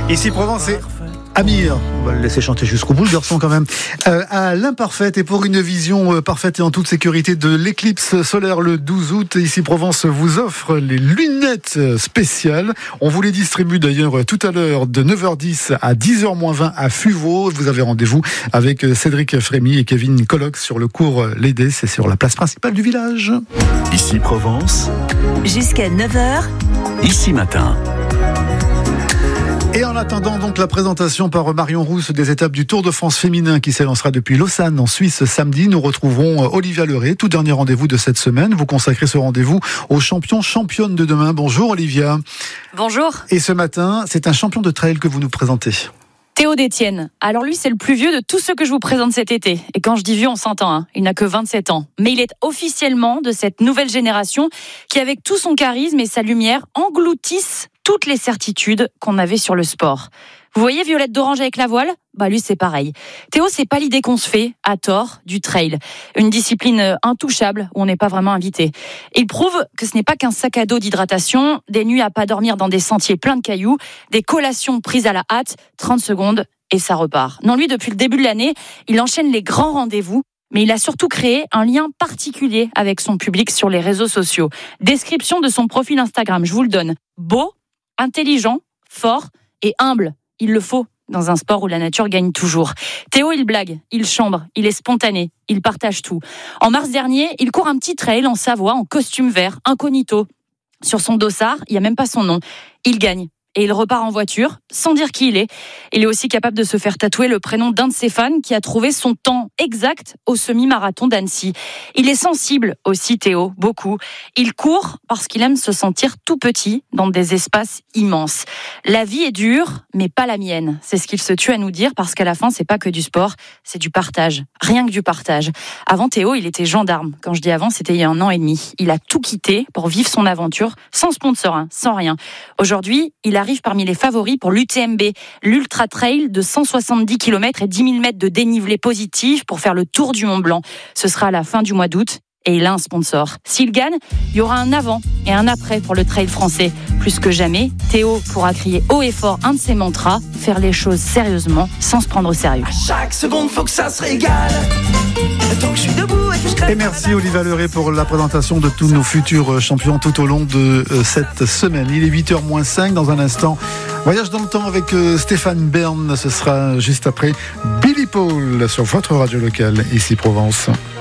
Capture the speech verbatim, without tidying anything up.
Ici Provence et Amir, on va le laisser chanter jusqu'au bout le garçon quand même, euh, à l'imparfaite et pour une vision euh, parfaite et en toute sécurité de l'éclipse solaire le douze août, ici Provence vous offre les lunettes spéciales. On vous les distribue d'ailleurs tout à l'heure de neuf heures dix à dix heures moins vingt à Fuveau. Vous avez rendez-vous avec Cédric Frémy et Kevin Collox sur le cours L'Aidé, c'est sur la place principale du village. Ici Provence, jusqu'à neuf heures, ici matin. Et en attendant donc la présentation par Marion Rousse des étapes du Tour de France féminin qui s'élancera depuis Lausanne en Suisse samedi, nous retrouverons Olivia Leray, tout dernier rendez-vous de cette semaine. Vous consacrez ce rendez-vous aux champions, championnes de demain. Bonjour Olivia. Bonjour. Et ce matin, c'est un champion de trail que vous nous présentez. Théo Détienne. Alors lui, c'est le plus vieux de tous ceux que je vous présente cet été. Et quand je dis vieux, on s'entend, hein. Il n'a que vingt-sept ans. Mais il est officiellement de cette nouvelle génération qui, avec tout son charisme et sa lumière, engloutissent toutes les certitudes qu'on avait sur le sport. Vous voyez Violette d'Orange avec la voile ? Bah lui, c'est pareil. Théo, c'est pas l'idée qu'on se fait, à tort, du trail. Une discipline intouchable où on n'est pas vraiment invité. Il prouve que ce n'est pas qu'un sac à dos d'hydratation, des nuits à pas dormir dans des sentiers pleins de cailloux, des collations prises à la hâte, trente secondes et ça repart. Non, lui, depuis le début de l'année, il enchaîne les grands rendez-vous. Mais il a surtout créé un lien particulier avec son public sur les réseaux sociaux. Description de son profil Instagram, je vous le donne. Beau, intelligent, fort et humble. Il le faut dans un sport où la nature gagne toujours. Théo, il blague, il chambre, il est spontané, il partage tout. En mars dernier, il court un petit trail en Savoie en costume vert, incognito. Sur son dossard, il n'y a même pas son nom. Il gagne. Et il repart en voiture, sans dire qui il est. Il est aussi capable de se faire tatouer le prénom d'un de ses fans qui a trouvé son temps exact au semi-marathon d'Annecy. Il est sensible aussi, Théo, beaucoup. Il court parce qu'il aime se sentir tout petit dans des espaces immenses. La vie est dure, mais pas la mienne. C'est ce qu'il se tue à nous dire parce qu'à la fin, c'est pas que du sport, c'est du partage. Rien que du partage. Avant, Théo, il était gendarme. Quand je dis avant, c'était il y a un an et demi. Il a tout quitté pour vivre son aventure, sans sponsor, hein, sans rien. Aujourd'hui, il a arrive parmi les favoris pour l'U T M B, l'Ultra Trail de cent soixante-dix kilomètres et dix mille mètres de dénivelé positif pour faire le tour du Mont Blanc. Ce sera à la fin du mois d'août et il a un sponsor. S'il gagne, il y aura un avant et un après pour le trail français. Plus que jamais, Théo pourra crier haut et fort un de ses mantras, faire les choses sérieusement sans se prendre au sérieux. À chaque seconde, faut que ça se régale. Tant que je suis debout et que je crève. Et merci Olivia Leray pour la présentation de tous nos futurs champions tout au long de cette semaine. Il est huit heures moins cinq dans un instant. Voyage dans le temps avec Stéphane Bern. Ce sera juste après Billy Paul sur votre radio locale, ici Provence.